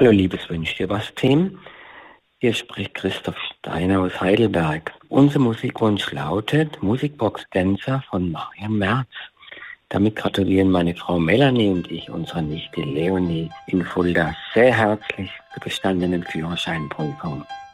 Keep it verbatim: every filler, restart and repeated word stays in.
Hallo liebes Wünsch dir was Team, hier spricht Christoph Steiner aus Heidelberg. Unser Musikwunsch lautet Musikbox Dancer von Marian Merz. Damit gratulieren meine Frau Melanie und ich unserer Nichte Leonie in Fulda sehr herzlich zur bestandenen Führerscheinprüfung.